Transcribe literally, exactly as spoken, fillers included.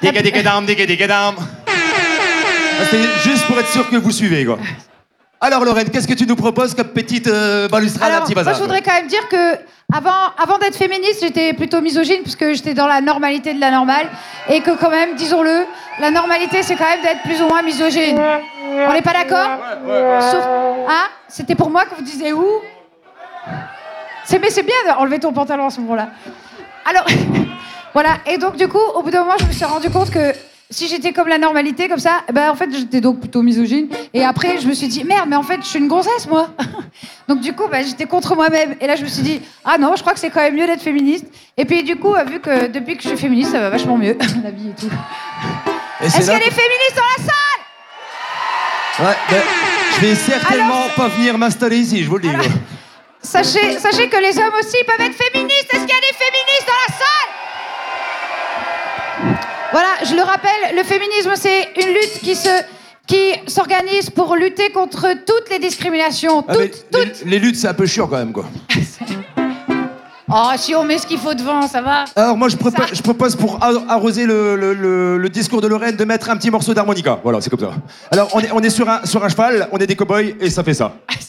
Diga diga dam, diga diga dam. C'est juste pour être sûr que vous suivez, quoi. Alors Lorraine, qu'est-ce que tu nous proposes comme petite euh, balustrade à Alors, petit bazar? moi, je voudrais quand même dire que avant, avant d'être féministe, j'étais plutôt misogyne puisque j'étais dans la normalité de la normale et que quand même, disons-le, la normalité, c'est quand même d'être plus ou moins misogyne. On n'est pas d'accord? Ouais, ouais, ouais. Sauf... Hein? C'était pour moi que vous disiez où? C'est, mais c'est bien d'enlever ton pantalon à ce moment-là. Alors, voilà. Et donc, du coup, au bout d'un moment, je me suis rendu compte que si j'étais comme la normalité, comme ça, ben, en fait, j'étais donc plutôt misogyne. Et après, je me suis dit, merde, mais en fait, je suis une gonzesse, moi. Donc, du coup, ben, j'étais contre moi-même. Et là, je me suis dit, ah non, je crois que c'est quand même mieux d'être féministe. Et puis, du coup, vu que depuis que je suis féministe, ça va vachement mieux, la vie et tout. Et Est-ce c'est qu'il y là a des féministes dans la salle? Ouais, ben, je vais certainement Alors, pas venir m'installer ici, je vous le dis. Alors, quoi. Sachez, sachez que les hommes aussi peuvent être féministes. Est-ce qu'il y a des féministes dans la salle? Voilà, je le rappelle, le féminisme, c'est une lutte qui se, qui s'organise pour lutter contre toutes les discriminations. Ah, Toutes, mais toutes. Les, les luttes, c'est un peu chiant quand même, quoi. Oh, si on met ce qu'il faut devant, ça va. Alors moi, je, propo- Ça- je propose pour a- arroser le, le- le- le discours de Lorraine de mettre un petit morceau d'harmonica. Voilà, c'est comme ça. Alors, on est, on est sur, un, sur un cheval, on est des cow-boys et ça fait ça.